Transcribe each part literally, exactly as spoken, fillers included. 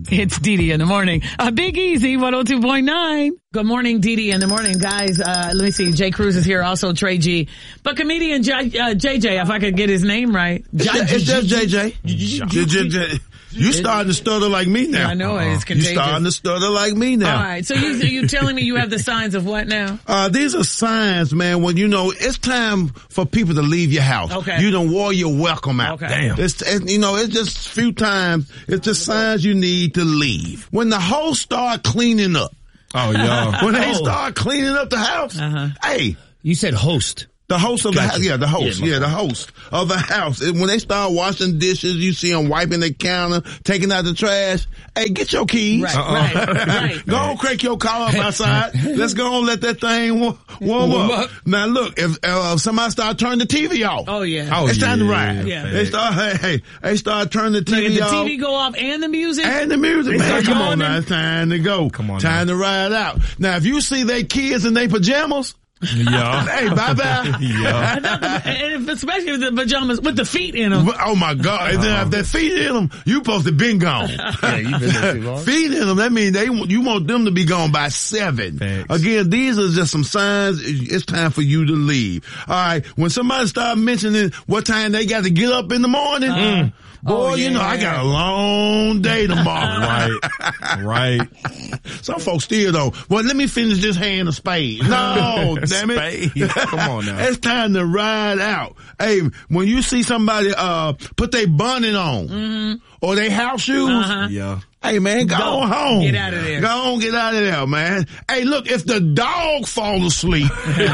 It's Dee Dee in the morning. Uh, Big Easy, one oh two point nine. Good morning, Dee Dee in the morning. Guys, uh, let me see. Jay Cruz is here, also Trey G. But comedian J, uh, J J, if I could get his name right. It's just J J. J J. You starting to stutter like me now. I know it. It's contagious. You starting to stutter like me now. All right. So you you telling me you have the signs of what now? Uh, these are signs, man, when you know it's time for people to leave your house. Okay. You done wore your welcome out. Okay. Damn. It's, it, you know, it's just a few times. It's just signs you need to leave. When the host start cleaning up. Oh, yeah. When they oh. start cleaning up the house. Uh-huh. Hey. You said host. The host of gotcha. the house, yeah, the host, yeah, yeah, the host of the house. When they start washing dishes, you see them wiping the counter, taking out the trash. Hey, get your keys. Right, uh-uh. right, right. Go on, crank your car up outside. Let's go on, let that thing warm, warm up. up. Now look, if, uh, if somebody start turning the T V off. Oh yeah. Oh, it's yeah, time to ride. Yeah. They start, hey, hey, they start turning the T V Like, off. the T V go off and the music? And the music, man. Come on now, it's time to go. Come on Time now. to ride out. Now, if you see they kids in their pajamas, yeah. hey, bye-bye. yeah. And if, especially if the pajamas with the feet in them. Oh my God! And then if that feet in them, you supposed to been gone. Yeah, you been there too long. Feet in them, that means they you want them to be gone by seven. Thanks. Again, these are just some signs. It's time for you to leave. All right. When somebody start mentioning what time they got to get up in the morning, Uh-huh. boy, Oh, you know yeah. I got a long day tomorrow. Right. Right. Some folks still don't. Well, let me finish this hand of spades. No, damn it. Spades. Come on now. It's time to ride out. Hey, when you see somebody uh put their bonnet on Mm-hmm. or they house shoes, Uh-huh. Yeah. hey man, go, Go. on home. Get out of there. Go on, get out of there, man. Hey, look, if the dog fall asleep,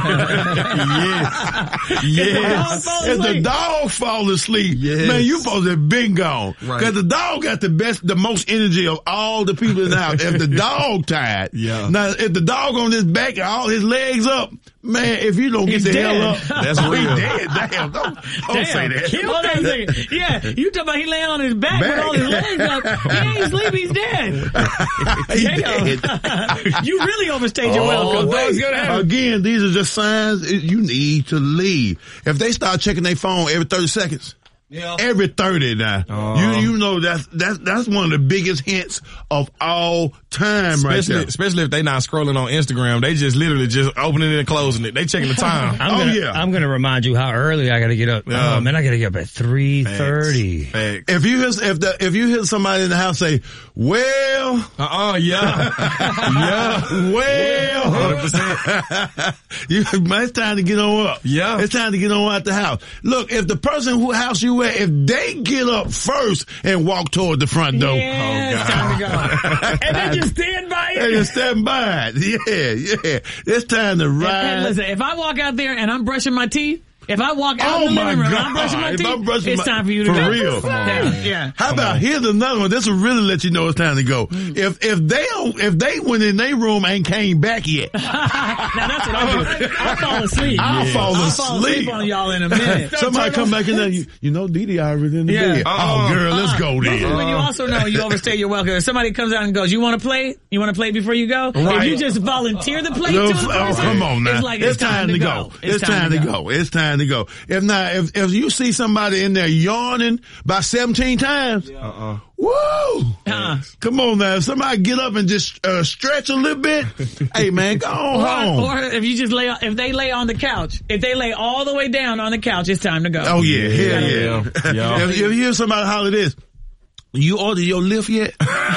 yes, yes. fall If the asleep. dog fall asleep, Yes. man, you supposed to have been gone. Right. Cause the dog got the best, the most energy of all the people in the house. If the dog tired, Yeah. now if the dog on his back and all his legs up, man, if you don't He's get the dead. hell up, That's oh, real. He dead. Damn, don't, don't say that. Hold on a second. Yeah, you talking about he laying on his back, Back. with all his legs up. He ain't sleep, he's dead. He Damn. dead. You really overstayed your Oh, welcome. wait. Again, these are just signs you need to leave. If they start checking their phone every thirty seconds, Yeah. every thirty now, Uh, you you know that's that's that's one of the biggest hints of all time, right Especially, there. especially if they not scrolling on Instagram, they just literally just opening it and closing it. They checking the time. I'm Oh, gonna, yeah. I'm gonna remind you how early I gotta get up. Yeah. Oh man, I gotta get up at three thirty. Facts. If you hear if the if you hear somebody in the house say, "Well, Uh-uh, yeah. yeah. well," one hundred percent. you, man, it's time to get on up. Yeah. It's time to get on out the house. Look, if the person who house you at, if they get up first and walk toward the front door, Yeah, it's time to go. And then just stand by hey, it. just stand by it. Yeah, yeah. It's time to And, ride. and listen, if I walk out there and I'm brushing my teeth, if I walk out Oh, in the my living room and God. I'm brushing my If teeth, I'm brushing it's my- time for you to for go. real. Come on. Yeah, yeah. How about here's another one? This will really let you know it's time to go. Mm. If if they don't, if they went in their room and came back yet, Now that's what I do. I'll fall asleep. I'll fall I'll fall asleep asleep. on y'all in a minute. somebody come back in there, you, you know, Dee Dee already in the Yeah. bed. Uh-uh. Oh, girl, let's go This is then. when you also know you overstay your welcome. If somebody comes out and goes, "You want to play? You want to play before you go?" Right. If you just volunteer the play No, to the oh, person, come on now. it's like it's, time, to go. It's, time, to go. It's time to go. If not, if, if you see somebody in there yawning by seventeen times, Uh-uh. woo! Uh-uh. Come on now. If somebody get up and just uh, stretch a little bit, hey man, go on home. Or, or if you just lay, on, if they lay on the couch, if they lay all the way down on the couch, it's time to go. Oh yeah, hell yeah. Yeah. Yeah. If, if you hear somebody holler this, you order your lift yet?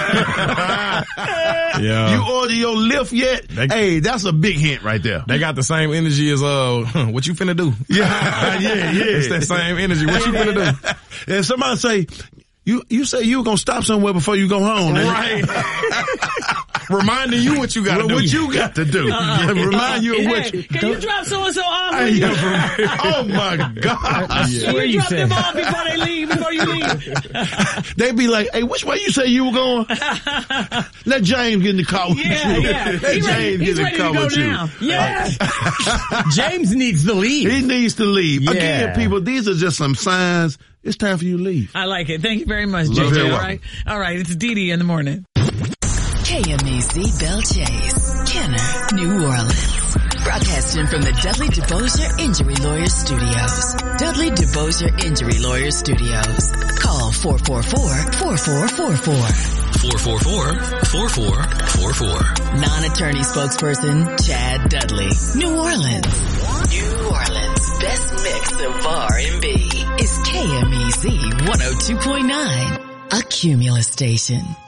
Yeah. You order your lift yet? They- Hey, that's a big hint right there. They got the same energy as, uh, what you finna do? Yeah, yeah, yeah. It's that same energy. What you finna do? And somebody say, you you say you were gonna stop somewhere before you go home. nigga. Right. Reminding you what you gotta What, do. what you got to do. Remind you of Hey, what you... can you drop so and so off? Hey, with you? yeah, oh my God. Can Where you you drop said- them off before they leave? Before you leave? They be like, hey, which way you say you were going? Let James get in the car with Yeah, you. yeah. Let He James ready, get he's in the ready to car go with you. now. Yeah. James needs to leave. He needs to leave. Yeah. Again, people, these are just some signs. It's time for you to leave. I like it. Thank you very much, You're J J. very All welcome. right. All right. It's Dee Dee in the morning. K M A Z Belle Chase, Kenner, New Orleans. Broadcasting from the Dudley DeBosier Injury Lawyers Studios. Dudley DeBosier Injury Lawyers Studios. Call four four four, four four four four. four four four, four four four four. Non-attorney spokesperson Chad Dudley. New Orleans. New Orleans' best mix of R and B is K M E Z one oh two point nine, a Cumulus station.